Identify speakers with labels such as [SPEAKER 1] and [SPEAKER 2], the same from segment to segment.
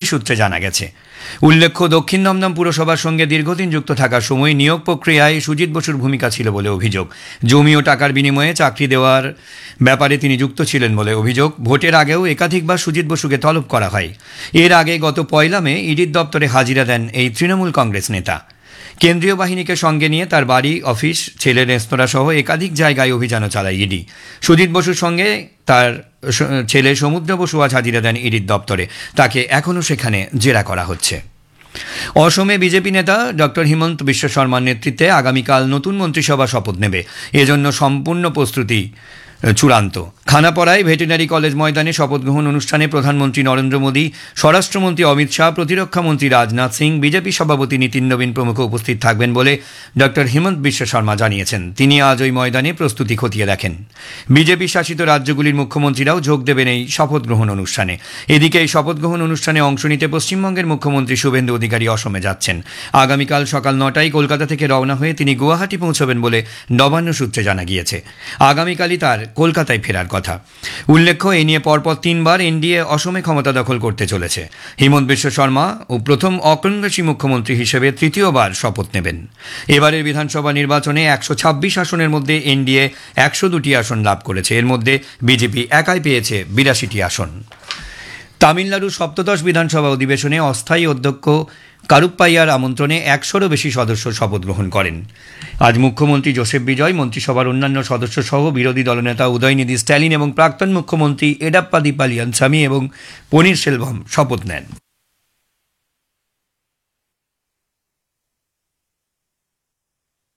[SPEAKER 1] সূত্রে জানা গেছে। উল্লেখ্য, দক্ষিণ দমদম পুরসভার সঙ্গে দীর্ঘদিন যুক্ত থাকার সময় নিয়োগ প্রক্রিয়ায় সুজিত বসুর ভূমিকা ছিল বলে অভিযোগ। জমি ও টাকার বিনিময়ে চাকরি দেওয়ার ব্যাপারে তিনি যুক্ত ছিলেন বলে অভিযোগ। ভোটের আগেও একাধিকবার সুজিত বসুকে তলব করা হয়। এর আগে গত 1 মে ইডির দপ্তরে হাজিরা দেন এই তৃণমূল কংগ্রেস নেতা। কেন্দ্রীয় বাহিনীকে সঙ্গে নিয়ে তার বাড়ি, অফিস, ছেলের রেস্তোরাঁ সহ একাধিক জায়গায় অভিযানও চালায় ইডি। সুজিত বসুর সঙ্গে তার ছেলে সমুদ্র বসু আজ হাজিরা দেন ইডির দপ্তরে। তাকে এখনও সেখানে জেরা করা হচ্ছে। অসমে বিজেপি নেতা ডক্টর হিমন্ত বিশ্ব শর্মার নেতৃত্বে আগামীকাল নতুন মন্ত্রিসভা শপথ নেবে। এজন্য সম্পূর্ণ প্রস্তুতি চূড়ান্ত। খানাপাড়ায় ভেটেরিনারি কলেজ ময়দানে শপথ গ্রহণ অনুষ্ঠানে প্রধানমন্ত্রী নরেন্দ্র মোদী, স্বরাষ্ট্রমন্ত্রী অমিত শাহ, প্রতিরক্ষামন্ত্রী রাজনাথ সিং, বিজেপি সভাপতি নীতিন নবীন প্রমুখ উপস্থিত থাকবেন বলে ডক্টর হিমন্ত বিশ্ব শর্মা জানিয়েছেন। তিনি আজ ওই ময়দানে প্রস্তুতি খতিয়ে দেখেন। বিজেপি শাসিত রাজ্যগুলির মুখ্যমন্ত্রীরাও যোগ দেবেন এই শপথ গ্রহণ অনুষ্ঠানে। এদিকে এই শপথ গ্রহণ অনুষ্ঠানে অংশ নিতে পশ্চিমবঙ্গের মুখ্যমন্ত্রী শুভেন্দু অধিকারী অসমে যাচ্ছেন। আগামীকাল সকাল 9টায় কলকাতা থেকে রওনা হয়ে তিনি গুয়াহাটি পৌঁছবেন বলে নবান্ন সূত্রে জানা গিয়েছে। আগামীকালই তার কলকাতায় ফেরার কথা। উল্লেখ্য, এ নিয়ে পরপর 3 বার এনডিএ অসমে ক্ষমতা দখল করতে চলেছে। হিমন্ত বিশ্ব শর্মা ও প্রথম অকংগ্রেসী মুখ্যমন্ত্রী হিসেবে তৃতীয়বার শপথ নেবেন। এবারের বিধানসভা নির্বাচনে 126 আসনের মধ্যে এনডিএ 102টি আসন লাভ করেছে। এর মধ্যে বিজেপি একাই পেয়েছে 82টি আসন। তামিলনাড়ুর সপ্তদশ বিধানসভা অধিবেশনে অস্থায়ী অধ্যক্ষ কারুপ্পাইয়ার আমন্ত্রণে 100-রও বেশি সদস্য শপথ গ্রহণ করেন। আজ মুখ্যমন্ত্রী জোসেফ বিজয়, মন্ত্রিসভার অন্যান্য সদস্য সহ বিরোধী দলনেতা উদয়নিধি স্ট্যালিন এবং প্রাক্তন মুখ্যমন্ত্রী এডাপ্পাদি পালিয়ানস্বামী এবং পনিরসেলভম শপথ নেন।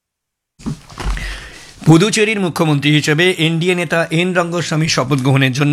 [SPEAKER 1] পুদুচেরির মুখ্যমন্ত্রী হিসেবে এনডিএ নেতা এন রঙ্গস্বামী শপথ গ্রহণের জন্য